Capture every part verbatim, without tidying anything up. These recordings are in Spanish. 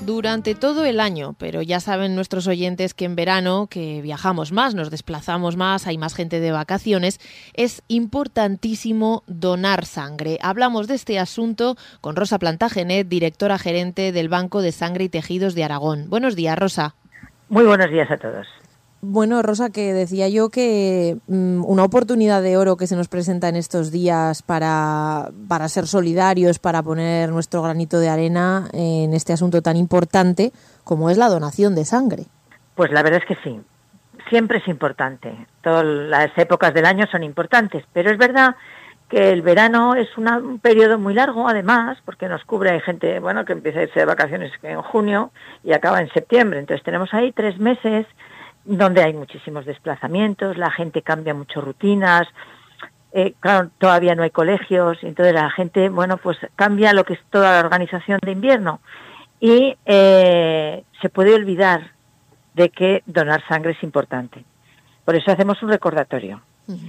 durante todo el año, pero ya saben nuestros oyentes que en verano, que viajamos más, nos desplazamos más, hay más gente de vacaciones, es importantísimo donar sangre. Hablamos de este asunto con Rosa Plantagenet, directora gerente del Banco de Sangre y Tejidos de Aragón. Buenos días, Rosa. Muy buenos días a todos. Bueno, Rosa, que decía yo que mmm, una oportunidad de oro que se nos presenta en estos días para, para ser solidarios, para poner nuestro granito de arena en este asunto tan importante como es la donación de sangre. Pues la verdad es que sí, siempre es importante. Todas las épocas del año son importantes, pero es verdad que el verano es una, un periodo muy largo, además, porque nos cubre, hay gente, bueno, que empieza a irse de vacaciones en junio y acaba en septiembre. Entonces tenemos ahí tres meses donde hay muchísimos desplazamientos, la gente cambia mucho rutinas, eh, claro, todavía no hay colegios, entonces la gente, bueno, pues cambia lo que es toda la organización de invierno y eh, se puede olvidar de que donar sangre es importante. Por eso hacemos un recordatorio,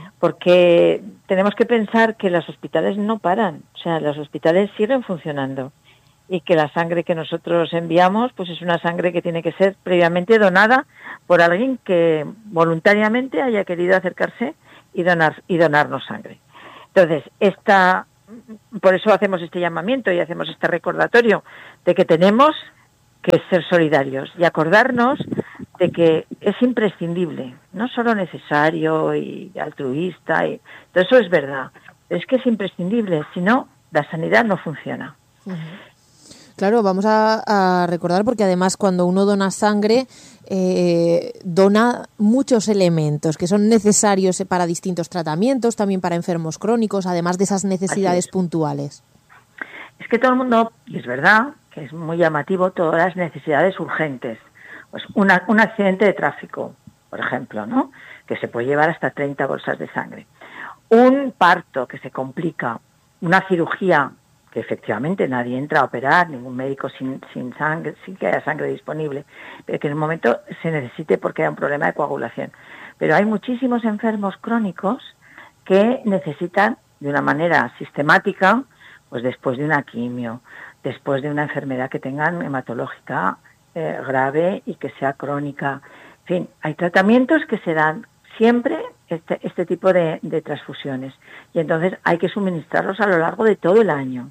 porque tenemos que pensar que los hospitales no paran, o sea, los hospitales siguen funcionando y que la sangre que nosotros enviamos pues es una sangre que tiene que ser previamente donada por alguien que voluntariamente haya querido acercarse y donar y donarnos sangre. Entonces, esta por eso hacemos este llamamiento y hacemos este recordatorio de que tenemos que ser solidarios y acordarnos de que es imprescindible, no solo necesario y altruista, y todo eso es verdad, es que es imprescindible, si no, la sanidad no funciona. Uh-huh. Claro, vamos a, a recordar porque además cuando uno dona sangre eh, dona muchos elementos que son necesarios para distintos tratamientos, también para enfermos crónicos, además de esas necesidades es. puntuales. Es que todo el mundo, y es verdad, que es muy llamativo, todas las necesidades urgentes. Pues una, un accidente de tráfico, por ejemplo, ¿no? Que se puede llevar hasta treinta bolsas de sangre. Un parto que se complica, una cirugía que efectivamente nadie entra a operar, ningún médico sin, sin sangre, sin que haya sangre disponible, pero que en un momento se necesite porque hay un problema de coagulación. Pero hay muchísimos enfermos crónicos que necesitan de una manera sistemática, pues después de una quimio, después de una enfermedad que tengan hematológica eh, grave y que sea crónica. En fin, hay tratamientos que se dan siempre este, este tipo de, de transfusiones y entonces hay que suministrarlos a lo largo de todo el año.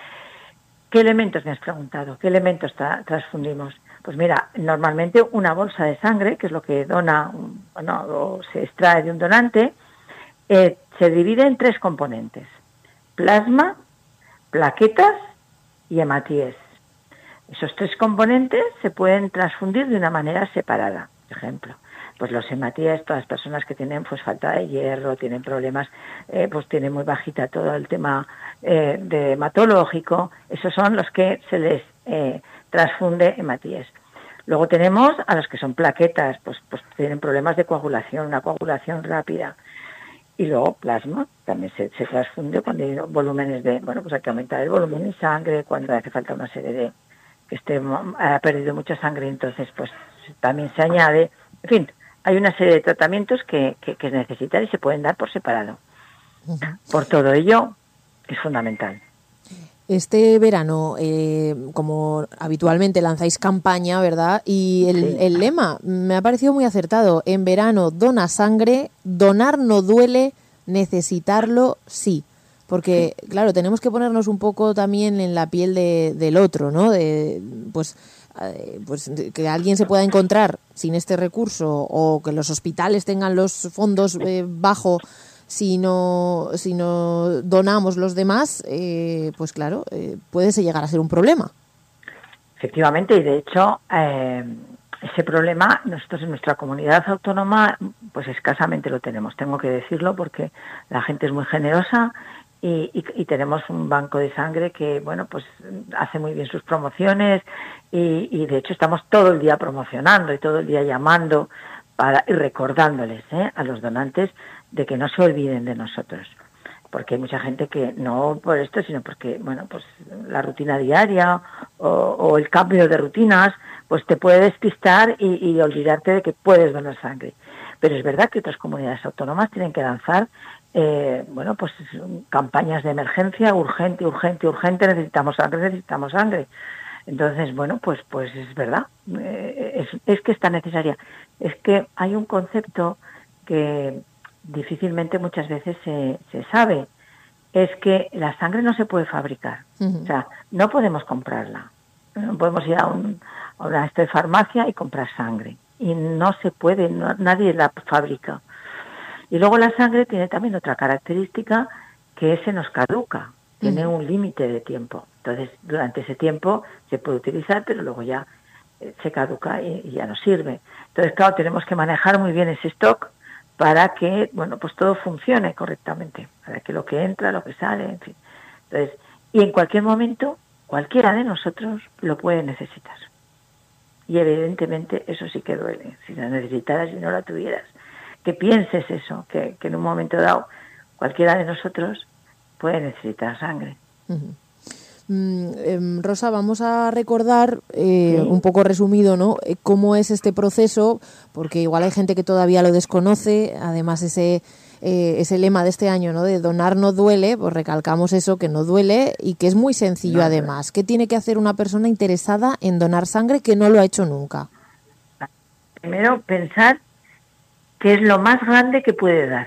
¿Qué elementos me has preguntado? ¿Qué elementos tra- transfundimos? Pues mira, normalmente una bolsa de sangre, que es lo que dona, bueno, o se extrae de un donante, eh, se divide en tres componentes: plasma, plaquetas y hematíes. Esos tres componentes se pueden transfundir de una manera separada. Por ejemplo, pues los hematíes, todas las personas que tienen pues falta de hierro, tienen problemas, eh, pues tienen muy bajita todo el tema eh, de hematológico, esos son los que se les eh, transfunde hematíes. Luego tenemos a los que son plaquetas, pues, pues tienen problemas de coagulación, una coagulación rápida. Y luego plasma, también se, se transfunde cuando hay volúmenes de, bueno, pues hay que aumentar el volumen de sangre, cuando hace falta una serie de, que esté, ha perdido mucha sangre, entonces pues también se añade, en fin, hay una serie de tratamientos que, que, que necesitan y se pueden dar por separado. Uh-huh. Por todo ello, es fundamental. Este verano, eh, como habitualmente lanzáis campaña, ¿verdad? Y el, sí. el lema me ha parecido muy acertado. En verano, dona sangre, donar no duele, necesitarlo sí. Porque, sí. claro, tenemos que ponernos un poco también en la piel de, del otro, ¿no? De, pues, eh, pues que alguien se pueda encontrar sin este recurso o que los hospitales tengan los fondos eh, bajo. Si no, si no donamos los demás, eh, pues claro, eh, puede llegar a ser un problema. Efectivamente, y de hecho, eh, ese problema nosotros en nuestra comunidad autónoma, pues escasamente lo tenemos, tengo que decirlo, porque la gente es muy generosa y, y, y tenemos un banco de sangre que, bueno, pues hace muy bien sus promociones y, y de hecho estamos todo el día promocionando y todo el día llamando para, y recordándoles ¿eh? a los donantes de que no se olviden de nosotros, porque hay mucha gente que no por esto, sino porque, bueno, pues la rutina diaria o, o el cambio de rutinas, pues te puede despistar y, y olvidarte de que puedes donar sangre. Pero es verdad que otras comunidades autónomas tienen que lanzar, eh, bueno, pues campañas de emergencia, urgente, urgente, urgente, necesitamos sangre, necesitamos sangre. Entonces, bueno, pues pues es verdad, eh, es, es que está necesaria. Es que hay un concepto que difícilmente muchas veces se, se sabe, es que la sangre no se puede fabricar, uh-huh. O sea, no podemos comprarla. No podemos ir a, un, a una este, farmacia y comprar sangre, y no se puede, no, nadie la fabrica. Y luego la sangre tiene también otra característica, que se nos caduca, tiene uh-huh. un límite de tiempo. Entonces, durante ese tiempo se puede utilizar, pero luego ya eh, se caduca y, y ya no sirve. Entonces, claro, tenemos que manejar muy bien ese stock para que, bueno, pues todo funcione correctamente, para que lo que entra, lo que sale, en fin. Entonces, y en cualquier momento, cualquiera de nosotros lo puede necesitar. Y evidentemente eso sí que duele, si la necesitaras y no la tuvieras. Que pienses eso, que, que en un momento dado cualquiera de nosotros puede necesitar sangre. Uh-huh. Mm, eh, Rosa, vamos a recordar eh, ¿Sí? un poco resumido, ¿no? Eh, cómo es este proceso, porque igual hay gente que todavía lo desconoce. Además, ese eh, ese lema de este año, ¿no? De donar no duele, pues recalcamos eso, que no duele y que es muy sencillo. No, además. ¿Qué tiene que hacer una persona interesada en donar sangre que no lo ha hecho nunca? Primero, pensar que es lo más grande que puede dar.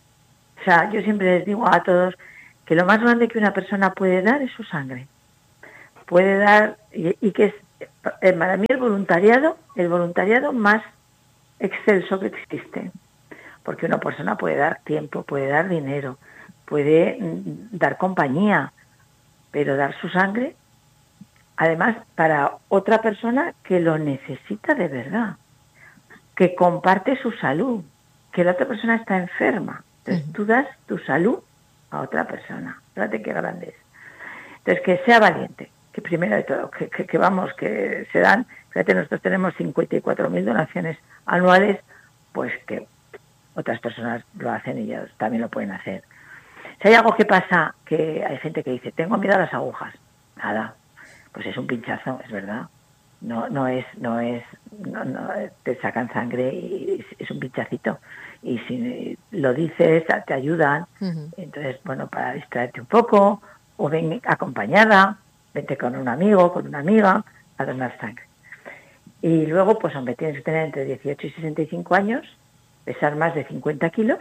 O sea, yo siempre les digo a todos que lo más grande que una persona puede dar es su sangre. Puede dar, y, y que es, para mí el voluntariado, el voluntariado más excelso que existe. Porque una persona puede dar tiempo, puede dar dinero, puede dar compañía, pero dar su sangre, además, para otra persona que lo necesita de verdad, que comparte su salud, que la otra persona está enferma. Entonces, uh-huh. tú das tu salud a otra persona. Fíjate qué grande es. Entonces, que sea valiente, que primero de todo, que, que, que vamos, que se dan, fíjate, nosotros tenemos cincuenta y cuatro mil donaciones anuales, pues que otras personas lo hacen y ellos también lo pueden hacer. Si hay algo que pasa, que hay gente que dice, tengo miedo a las agujas, nada, pues es un pinchazo, es verdad. No, no es, no es, no, no, te sacan sangre y es un pinchacito. Y si lo dices, te ayudan. Uh-huh. Entonces, bueno, para distraerte un poco, o ven acompañada, vente con un amigo, con una amiga, a donar sangre. Y luego, pues hombre, tienes que tener entre dieciocho y sesenta y cinco años, pesar más de cincuenta kilos.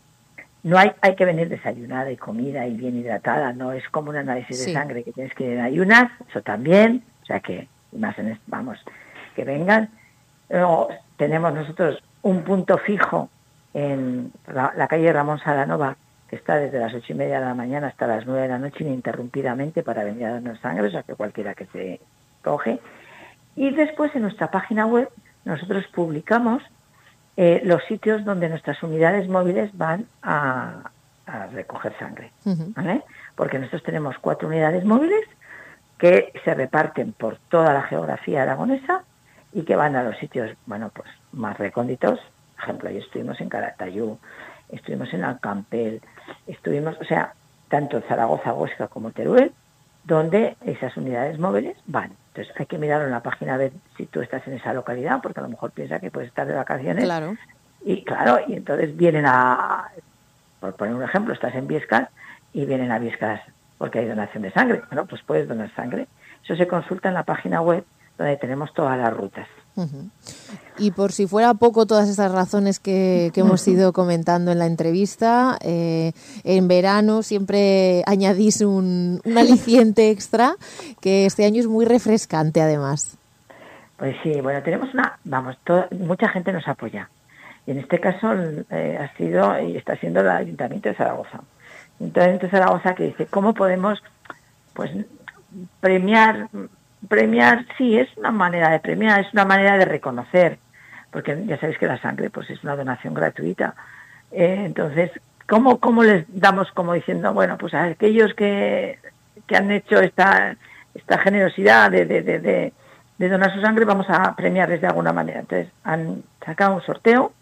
No hay, hay que venir desayunada y comida y bien hidratada, no es como un análisis sí. de sangre que tienes que ir en ayunas, eso también, o sea que más en esto, vamos, que vengan. Luego tenemos nosotros un punto fijo en la, la calle Ramón Salanova, que está desde las ocho y media de la mañana hasta las nueve de la noche ininterrumpidamente para venir a darnos sangre, o sea que cualquiera que se coge. Y después en nuestra página web nosotros publicamos eh, los sitios donde nuestras unidades móviles van a, a recoger sangre, uh-huh. ¿vale? Porque nosotros tenemos cuatro unidades móviles que se reparten por toda la geografía aragonesa y que van a los sitios, bueno, pues más recónditos. Por ejemplo, ahí estuvimos en Caratayud, estuvimos en Alcampel, estuvimos, o sea, tanto en Zaragoza, Huesca como Teruel, donde esas unidades móviles van. Entonces hay que mirarlo en la página web si tú estás en esa localidad, porque a lo mejor piensa que puedes estar de vacaciones. Claro. Y claro, y entonces vienen a, por poner un ejemplo, estás en Biescas y vienen a Biescas porque hay donación de sangre. Bueno, pues puedes donar sangre. Eso se consulta en la página web donde tenemos todas las rutas. Uh-huh. Y por si fuera poco todas estas razones que, que hemos ido comentando en la entrevista, eh, en verano siempre añadís un, un aliciente extra que este año es muy refrescante además. Pues sí, bueno, tenemos una, vamos, todo, mucha gente nos apoya. Y en este caso eh, ha sido y está siendo el Ayuntamiento de Zaragoza. Entonces, en Zaragoza que dice, ¿cómo podemos pues premiar? Premiar, sí, es una manera de premiar, es una manera de reconocer, porque ya sabéis que la sangre pues es una donación gratuita. Eh, entonces, ¿cómo, ¿cómo les damos como diciendo, bueno, pues a aquellos que, que han hecho esta, esta generosidad de, de, de, de, de donar su sangre, vamos a premiarles de alguna manera? Entonces, han sacado un sorteo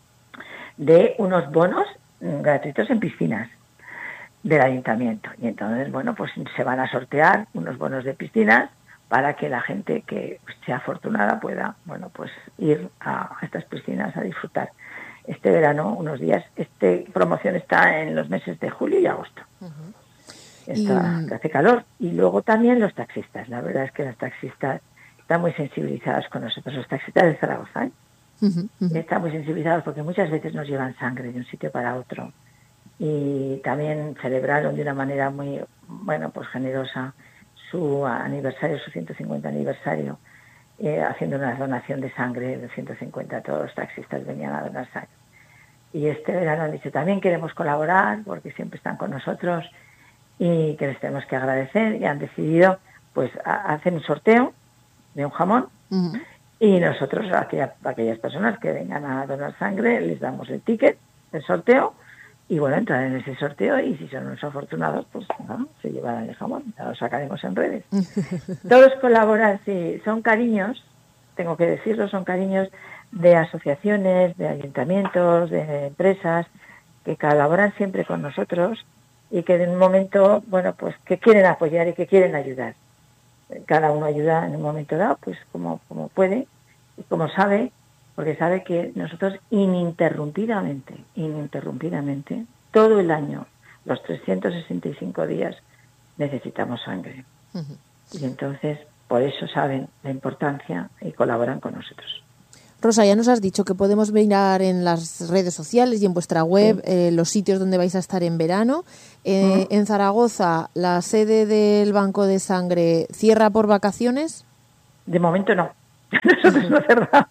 de unos bonos gratuitos en piscinas del ayuntamiento. Y entonces, bueno, pues se van a sortear unos bonos de piscinas para que la gente que sea afortunada pueda, bueno, pues ir a estas piscinas a disfrutar. Este verano, unos días, esta promoción está en los meses de julio y agosto. Uh-huh. está, y... que hace calor. Y luego también los taxistas. La verdad es que los taxistas están muy sensibilizados con nosotros, los taxistas de Zaragoza, ¿eh? Uh-huh, uh-huh. Están muy sensibilizados porque muchas veces nos llevan sangre de un sitio para otro. Y también celebraron de una manera muy, bueno, pues generosa su aniversario, su ciento cincuenta aniversario, eh, haciendo una donación de sangre de ciento cincuenta. Todos los taxistas venían a donar sangre. Y este verano han dicho, también queremos colaborar porque siempre están con nosotros y que les tenemos que agradecer, y han decidido pues a, hacer un sorteo de un jamón. Uh-huh. Y nosotros a, aquella, a aquellas personas que vengan a donar sangre les damos el ticket del sorteo y bueno, entrar en ese sorteo, y si son unos afortunados pues no, se llevarán el jamón, ya lo sacaremos en redes. Todos colaboran, sí, son cariños, tengo que decirlo, son cariños de asociaciones, de ayuntamientos, de empresas que colaboran siempre con nosotros y que en un momento, bueno, pues que quieren apoyar y que quieren ayudar. Cada uno ayuda en un momento dado, pues como, como puede y como sabe, porque sabe que nosotros ininterrumpidamente, ininterrumpidamente, todo el año, los trescientos sesenta y cinco días, necesitamos sangre. Uh-huh. Y entonces, por eso saben la importancia y colaboran con nosotros. Rosa, ya nos has dicho que podemos mirar en las redes sociales y en vuestra web sí. eh, los sitios donde vais a estar en verano. Eh, uh-huh. En Zaragoza, ¿la sede del Banco de Sangre cierra por vacaciones? De momento no. Nosotros no cerramos.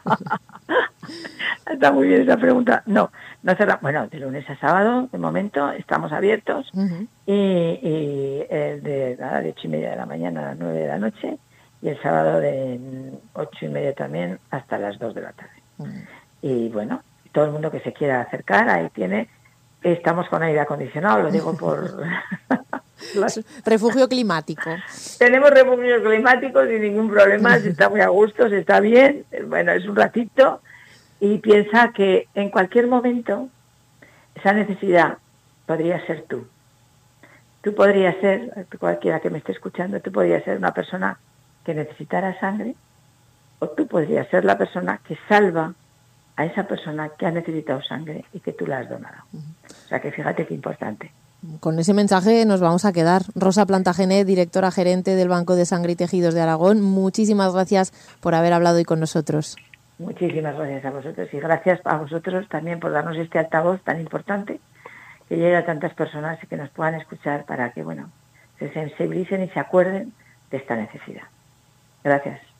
Está muy bien esa pregunta. No, no cerramos. Bueno, de lunes a sábado, de momento, estamos abiertos. Uh-huh. Y, y el de, nada, de ocho y media de la mañana a las nueve de la noche. Y el sábado de ocho y media también hasta las dos de la tarde. Uh-huh. Y bueno, todo el mundo que se quiera acercar, ahí tiene, estamos con aire acondicionado, lo digo por... las... Refugio climático. Tenemos refugio climático sin ningún problema, se está muy a gusto, se está bien, bueno, es un ratito, y piensa que en cualquier momento esa necesidad podría ser tú. Tú podrías ser, cualquiera que me esté escuchando, tú podrías ser una persona que necesitara sangre, o tú podrías ser la persona que salva a esa persona que ha necesitado sangre y que tú la has donado. O sea que fíjate qué importante. Con ese mensaje nos vamos a quedar. Rosa Plantagenet, directora gerente del Banco de Sangre y Tejidos de Aragón, muchísimas gracias por haber hablado hoy con nosotros. Muchísimas gracias a vosotros y gracias a vosotros también por darnos este altavoz tan importante que llegue a tantas personas y que nos puedan escuchar para que, bueno, se sensibilicen y se acuerden de esta necesidad. Gracias.